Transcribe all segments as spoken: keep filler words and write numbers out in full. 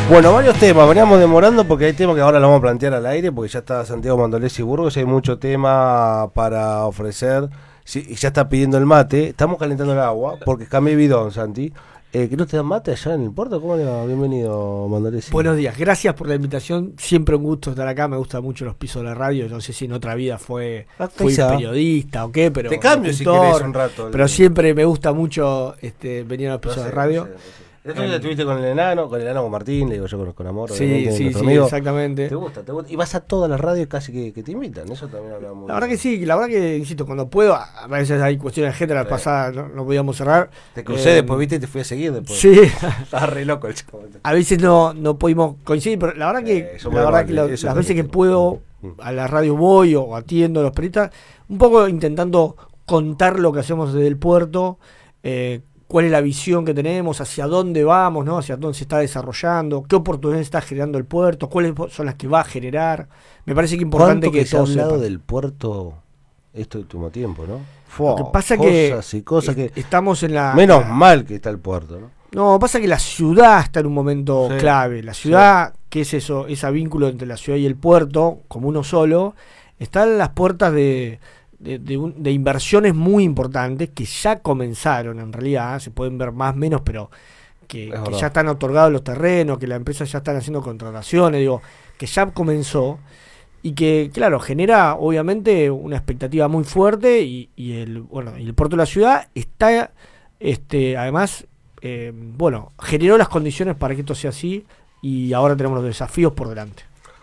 Bueno, varios temas, veníamos demorando porque hay temas que ahora los vamos a plantear al aire, porque ya está Santiago Mandolesi Burgos, hay mucho tema para ofrecer, sí, y ya está pidiendo el mate, estamos calentando el agua, porque cambié bidón, Santi. Eh, ¿Que no te dan mate allá en el puerto? ¿Cómo le va? Bienvenido, Mandolesi. Buenos días, gracias por la invitación, siempre un gusto estar acá, me gustan mucho los pisos de la radio, no sé si en otra vida fue fui periodista o qué, pero... Te cambio si querés un rato. Pero siempre me gusta mucho este, venir a los pisos no sé, de radio. No sé, no sé. Esto ya estuviste con el enano, con el enano con Martín, le digo yo con, con amor. Sí, sí, sí, amigo. Exactamente. ¿Te gusta? ¿Te gusta? Y vas a todas las radios casi que, que te invitan, eso también hablamos. La verdad que sí, la verdad que, insisto, cuando puedo, a veces hay cuestiones de gente, la sí. pasada no, no podíamos cerrar. Te crucé eh, después, viste, y te fui a seguir después. Sí. Estaba re loco el chico. A veces no, no pudimos coincidir, pero la verdad que, eh, la verdad que lo, las veces que puedo, a la radio voy o atiendo a los periodistas, un poco intentando contar lo que hacemos desde el puerto, eh, cuál es la visión que tenemos, hacia dónde vamos, ¿no? Hacia dónde se está desarrollando, qué oportunidades está generando el puerto, cuáles son las que va a generar. Me parece que es importante que, que se ha hablado sepan. Del puerto este último tiempo, ¿no? Fue, Lo que pasa cosas que y cosas que estamos en la... Menos la, mal que está el puerto, ¿no? No, pasa que la ciudad está en un momento sí, clave. La ciudad, sí. que es eso, ese vínculo entre la ciudad y el puerto, como uno solo, está en las puertas de... De, de, un, de inversiones muy importantes que ya comenzaron en realidad, ¿eh? Se pueden ver más o menos, pero que, que ya están otorgados los terrenos, que las empresas ya están haciendo contrataciones, digo, que ya comenzó y que, claro, genera obviamente una expectativa muy fuerte y, y el bueno y el puerto de la ciudad está, este además, eh, bueno, generó las condiciones para que esto sea así y ahora tenemos los desafíos por delante.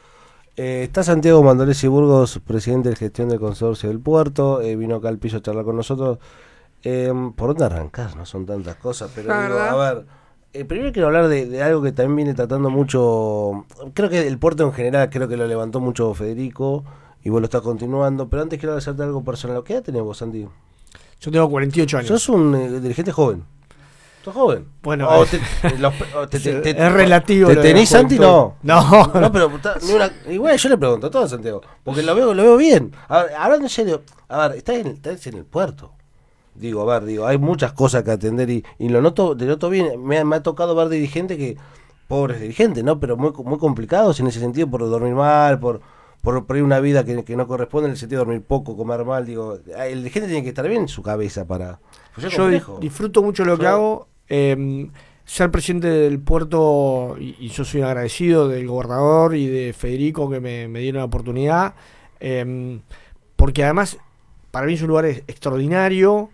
Eh, está Santiago Mandolesi Burgos, presidente de gestión del consorcio del puerto, eh, vino acá al piso a charlar con nosotros. Eh, ¿Por dónde arrancar? No son tantas cosas, pero digo, a ver, eh, primero quiero hablar de, de algo que también viene tratando mucho, creo que el puerto en general, creo que lo levantó mucho Federico y vos lo estás continuando, pero antes quiero hacerte algo personal. ¿Qué edad tenés vos, Santi? Yo tengo cuarenta y ocho años. Sos un eh, dirigente joven. ¿Sos joven? Bueno, o eh, te, los, o te, te, te, es relativo. ¿Te tenés, Santi? No. No, no, pero ni una, igual yo le pregunto a todo Santiago, porque lo veo, lo veo bien. A ver, hablando en serio, a ver, estás en, estás en el puerto. Digo, a ver, digo, hay muchas cosas que atender y, y lo noto, te noto bien. Me, me ha tocado ver dirigentes que, pobres dirigentes, ¿no? Pero muy, muy complicados en ese sentido, por dormir mal, por, por, por ir una vida que, que no corresponde en el sentido de dormir poco, comer mal. Digo, el dirigente tiene que estar bien en su cabeza para. Pues yo complejo. disfruto mucho lo yo, que hago. Eh, ser presidente del puerto y, y yo soy agradecido del gobernador y de Federico que me, me dieron la oportunidad, eh, porque además para mí es un lugar extraordinario,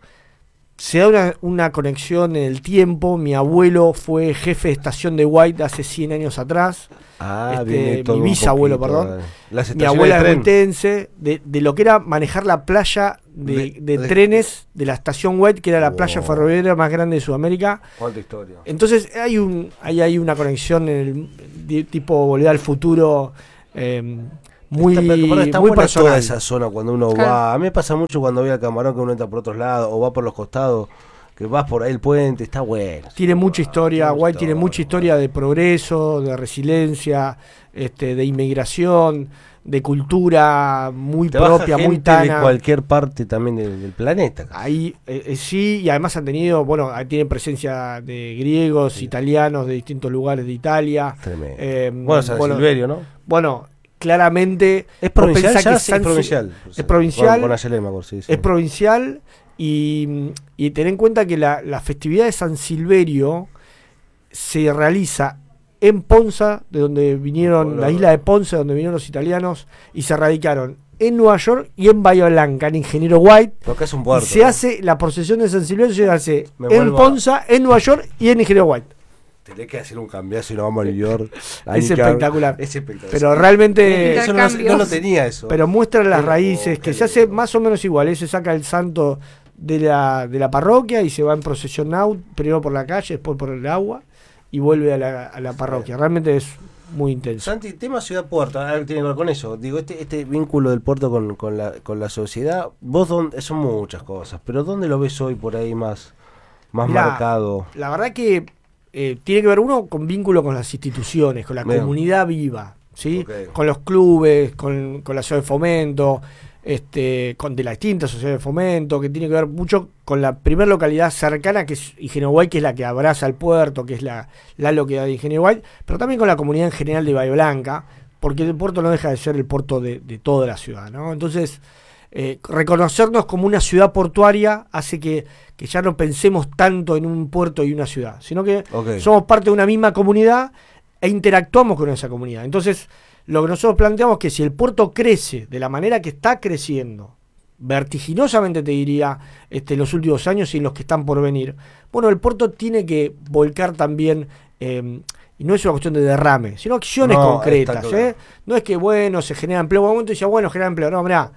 se da una, una conexión en el tiempo. Mi abuelo fue jefe de estación de White hace cien años atrás. Ah, este, viene todo mi bisabuelo, poquito, perdón. Las mi abuela es huitense, de, de lo que era manejar la playa de, de, de, de trenes de la estación White, que era la wow. playa ferroviaria más grande de Sudamérica. ¿Cuánta historia? Entonces hay un hay, hay una conexión en el de, tipo volver al futuro, eh, muy, está, está muy personal. Toda esa zona cuando uno claro. va. A mí me pasa mucho cuando voy al Camarón que uno entra por otros lados o va por los costados. Que vas por ahí el puente, está bueno. Tiene mucha historia, Guay tiene mucha historia de progreso, de resiliencia, este, de inmigración, de cultura muy Te propia, muy tana. De cualquier parte también del, del planeta. Ahí eh, eh, sí, y además han tenido, bueno, tienen presencia de griegos, sí. italianos de distintos lugares de Italia. Tremendo. Eh, bueno, San bueno, Silverio, ¿no? Bueno, claramente. ¿Es provincial? Ya que sí, es provincial. Es provincial. Con, con Ayelema, por sí, sí. Es provincial. Y, y ten en cuenta que la, la festividad de San Silverio se realiza en Ponza, de donde vinieron, la isla de Ponce, donde vinieron los italianos, y se radicaron en Nueva York y en Bahía Blanca, en Ingeniero White. Porque es un puerto, y se ¿no? hace la procesión de San Silverio, se hace Me en Ponza, a... en Nueva York y en Ingeniero White. Tenés que hacer un cambiazo y nos vamos a New York. Es espectacular. Es espectacular. Pero realmente eso no, no lo tenía eso. Pero muestra las raíces, que se hace más o menos igual. Se saca el santo de la, de la parroquia y se va en procesión out, primero por la calle, después por el agua y vuelve a la, a la parroquia. Realmente es muy intenso. Santi, tema Ciudad Puerto, algo tiene que ver con eso. Digo, este este vínculo del puerto con, con, la, con la sociedad, vos dónde, son muchas cosas, pero ¿dónde lo ves hoy por ahí más, más Mirá, marcado? La verdad que eh, tiene que ver uno con vínculo con las instituciones, con la Bien. comunidad viva, ¿sí? Okay. Con los clubes, con, con la ciudad de fomento. este, con, de la extinta Sociedad de Fomento, que tiene que ver mucho con la primera localidad cercana, que es Ingenio Guay, que es la que abraza el puerto, que es la, la localidad de Ingenio Guay, pero también con la comunidad en general de Bahía Blanca, porque el puerto no deja de ser el puerto de, de toda la ciudad, ¿no? Entonces, eh, reconocernos como una ciudad portuaria hace que, que ya no pensemos tanto en un puerto y una ciudad, sino que okay. somos parte de una misma comunidad e interactuamos con esa comunidad. Entonces, lo que nosotros planteamos es que si el puerto crece de la manera que está creciendo, vertiginosamente te diría, este, en los últimos años y en los que están por venir, bueno, el puerto tiene que volcar también, eh, y no es una cuestión de derrame, sino acciones no, concretas. Claro. ¿eh? No es que, bueno, se genera empleo, en un momento dice, bueno, genera empleo. No, mirá,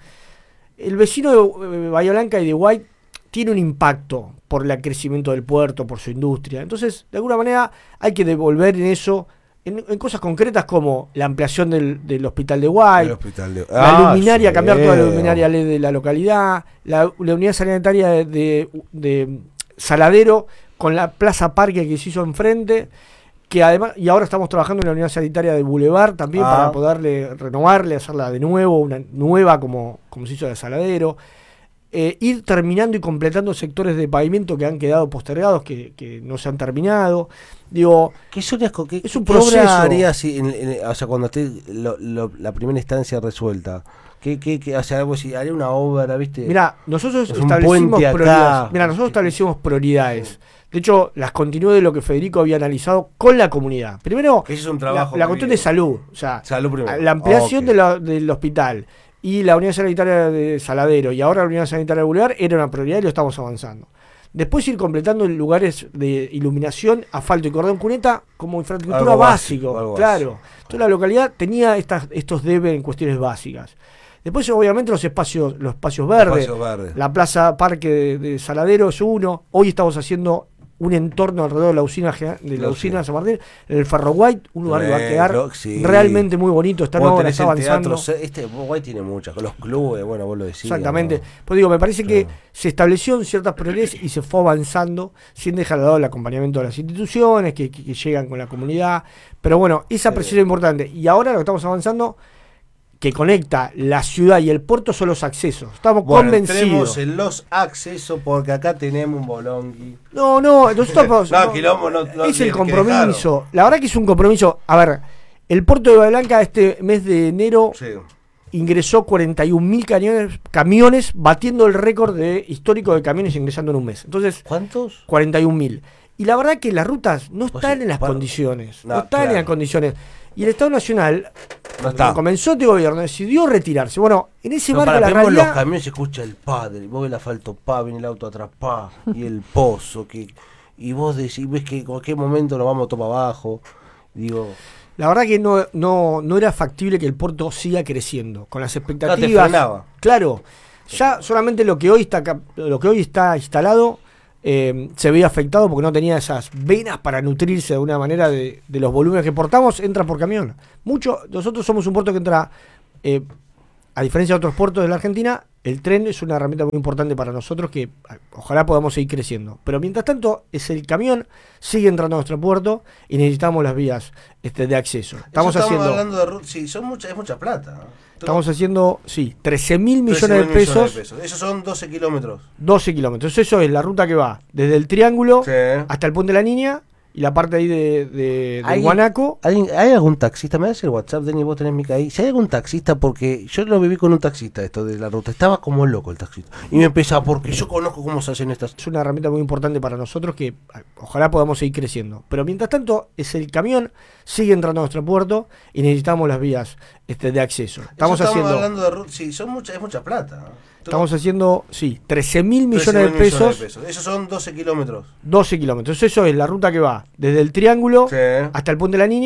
el vecino de Bahía Blanca y de Guay tiene un impacto por el crecimiento del puerto, por su industria. Entonces, de alguna manera, hay que devolver en eso, En, en cosas concretas como la ampliación del, del hospital de Guay, hospital de... la ah, luminaria, sí. cambiar toda la luminaria L E D de la localidad, la, la unidad sanitaria de, de, de Saladero con la plaza parque que se hizo enfrente, que además, y ahora estamos trabajando en la unidad sanitaria de Boulevard también ah. para poderle renovarle, hacerla de nuevo, una nueva como, como se hizo de Saladero. Eh, ir terminando y completando sectores de pavimento que han quedado postergados, que, que no se han terminado. Digo, ¿Qué son las, qué, es un qué proceso. obra haría si, en, en, o sea, cuando esté lo, lo, la primera instancia resuelta? ¿Qué, qué, qué, o sea, pues, si haría una obra, viste? Mira, nosotros establecimos prioridades. Mira, nosotros establecimos prioridades. De hecho, las continúo de lo que Federico había analizado con la comunidad. Primero, es un trabajo la, la cuestión de salud, o sea, salud la ampliación okay. de la, del hospital y la unidad sanitaria de Saladero y ahora la unidad sanitaria de Boulevard era una prioridad y lo estamos avanzando. Después ir completando lugares de iluminación, asfalto y cordón cuneta como infraestructura algo básico, básico claro. Básico. Entonces la localidad tenía estas, estos debes en cuestiones básicas. Después obviamente los espacios, los espacios verdes, espacios verdes. La plaza parque de, de Saladero es uno. Hoy estamos haciendo un entorno alrededor de la usina de la usina de San Martín, el Ferro White, un lugar que va a quedar sí. realmente muy bonito, está nuevo, está avanzando. Teatro, este White tiene muchas, con los clubes, bueno, vos lo decís. Exactamente. ¿No? Pues digo, me parece claro. que se estableció ciertas prioridades y se fue avanzando sin dejar de lado el acompañamiento de las instituciones que, que, que llegan con la comunidad. Pero bueno, esa presión es importante. Y ahora lo que estamos avanzando, que conecta la ciudad y el puerto, son los accesos. Estamos bueno, convencidos. Entremos en los accesos porque acá tenemos un bolongui. No, no, nosotros no, no, quilombo, no, no, es el compromiso. La verdad que es un compromiso. A ver, el puerto de Bahía Blanca este mes de enero sí. ingresó cuarenta y un mil camiones, camiones, batiendo el récord de histórico de camiones ingresando en un mes. Entonces, ¿cuántos? cuarenta y un mil. Y la verdad que las rutas no están pues, en las para, condiciones. No, no están claro. en las condiciones. Y el Estado Nacional, no está. Cuando comenzó este gobierno, decidió retirarse. Bueno, en ese no, marco para, la vemos realidad... los camiones, se escucha el padre, vos ves el asfalto, pa, viene el auto atrás, pa, y el pozo, que y vos decís, ves que en cualquier momento nos vamos a tomar abajo. Digo... La verdad que no, no, no era factible que el puerto siga creciendo. Con las expectativas... No te frenaba. Claro, ya solamente lo que hoy está, lo que hoy está instalado... Eh, se veía afectado porque no tenía esas venas para nutrirse de una manera de, de los volúmenes que portamos, entra por camión. Mucho, nosotros somos un puerto que entra, eh, a diferencia de otros puertos de la Argentina, el tren es una herramienta muy importante para nosotros que ojalá podamos seguir creciendo. Pero mientras tanto, es el camión, sigue entrando a nuestro puerto y necesitamos las vías este, de acceso. Estamos, estamos haciendo... hablando de... Sí, son mucha, es mucha plata. Estamos haciendo, sí, trece mil millones de pesos. pesos. Esos son doce kilómetros. doce kilómetros. Eso es la ruta que va desde el Triángulo sí. hasta el Puente de la Niña y la parte ahí de, de, de Guanaco. ¿Hay, ¿Hay algún taxista? ¿Me das el WhatsApp, Denny? Vos tenés Mica ahí. Si hay algún taxista, porque yo lo viví con un taxista esto de la ruta. Estaba como loco el taxista. Y me empezaba, porque yo conozco cómo se hacen estas. Es una herramienta muy importante para nosotros que ojalá podamos seguir creciendo. Pero mientras tanto, es el camión, sigue entrando a nuestro puerto y necesitamos las vías este, de acceso. Estamos, estamos haciendo. hablando de ruta. Sí, son mucha, es mucha plata. Estamos haciendo, sí, trece mil millones de pesos. de pesos. Esos son doce kilómetros. doce kilómetros. Eso es la ruta que va desde el Triángulo sí. hasta el Puente de la Niña.